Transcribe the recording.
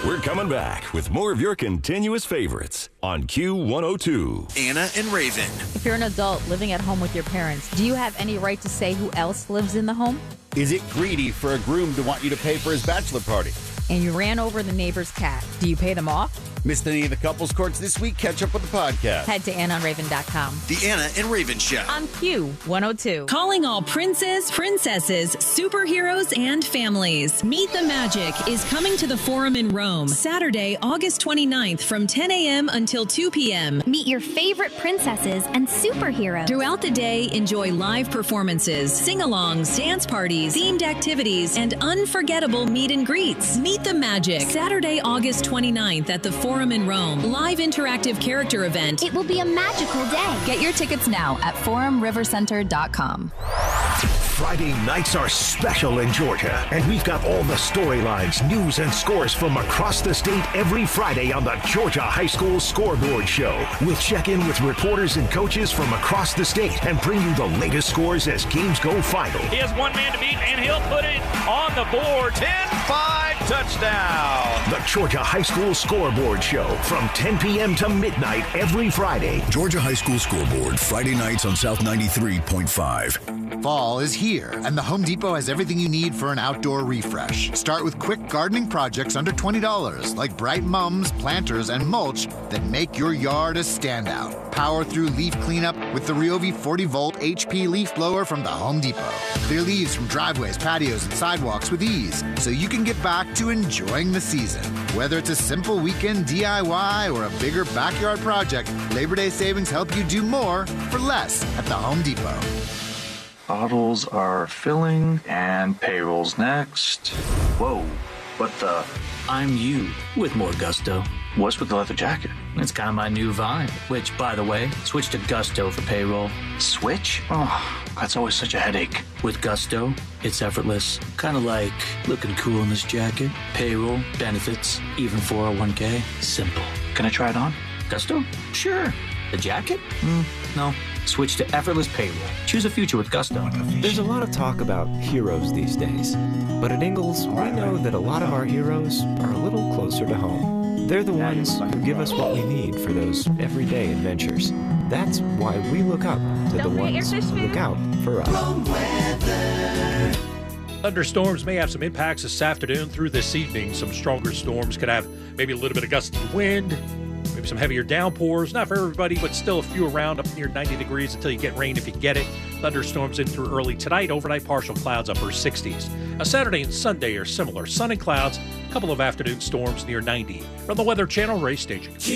We're coming back with more of your continuous favorites on Q102. Anna and Raven. If you're an adult living at home with your parents, do you have any right to say who else lives in the home? Is it greedy for a groom to want you to pay for his bachelor party? And you ran over the neighbor's cat. Do you pay them off? Missed any of the couples courts this week? Catch up with the podcast. Head to AnnaandRaven.com. The Anna and Raven Show. On Q102. Calling all princes, princesses, superheroes, and families. Meet the Magic is coming to the Forum in Rome, Saturday, August 29th from 10 a.m. until 2 p.m. Meet your favorite princesses and superheroes. Throughout the day, enjoy live performances, sing-alongs, dance parties, themed activities, and unforgettable meet and greets. Meet the Magic, Saturday, August 29th at the Forum in Rome. Live interactive character event. It will be a magical day. Get your tickets now at forumrivercenter.com. Friday nights are special in Georgia, and we've got all the storylines, news, and scores from across the state every Friday on the Georgia High School Scoreboard Show. We'll check in with reporters and coaches from across the state and bring you the latest scores as games go final. He has one man to beat, and he'll put it on the board. 10-5 touchdown. The Georgia High School Scoreboard Show from 10 p.m. to midnight every Friday. Georgia High School Scoreboard, Friday nights on South 93.5. Fall is here, and the Home Depot has everything you need for an outdoor refresh. Start with quick gardening projects under $20, like bright mums, planters, and mulch that make your yard a standout. Power through leaf cleanup with the Ryobi 40-volt HP leaf blower from the Home Depot. Clear leaves from driveways, patios, and sidewalks with ease, so you can get back to enjoying the season. Whether it's a simple weekend DIY or a bigger backyard project, Labor Day savings help you do more for less at the Home Depot. Bottles are filling, and payroll's next. Whoa, what the? I'm you with more gusto. What's with the leather jacket? It's kind of my new vibe, which, by the way, switch to Gusto for payroll. Switch? Oh, that's always such a headache. With Gusto, it's effortless. Kind of like looking cool in this jacket. Payroll, benefits, even 401k. Simple. Can I try it on? Gusto? Sure. The jacket? No. Switch to effortless payroll. Choose a future with Gusto. There's a lot of talk about heroes these days. But at Ingalls, we know that a lot of our heroes are a little closer to home. They're the ones who give us what we need for those everyday adventures. That's why we look up to the ones who look out for us. Thunderstorms may have some impacts this afternoon through this evening. Some stronger storms could have maybe a little bit of gusty wind, maybe some heavier downpours. Not for everybody, but still a few around up near 90 degrees until you get rain if you get it. Thunderstorms in through early tonight. Overnight partial clouds upper 60s. A Saturday and Sunday are similar. Sun and clouds, a couple of afternoon storms near 90. From the Weather Channel, Ray Staging.